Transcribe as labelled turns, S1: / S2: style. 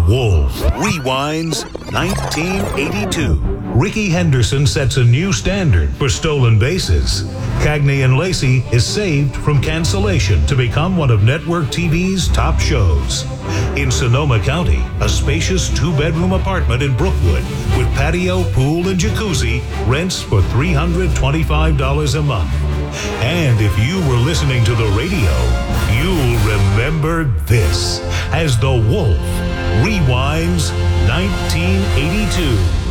S1: Wolf rewinds 1982. Ricky Henderson sets a new standard for stolen bases. Cagney and Lacey is saved from cancellation to become one of network TV's top shows. In Sonoma County, a spacious two-bedroom apartment in Brookwood with patio, pool, and jacuzzi rents for $325 a month. And if you were listening to the radio, you'll remember this as The Wolf rewinds 1982.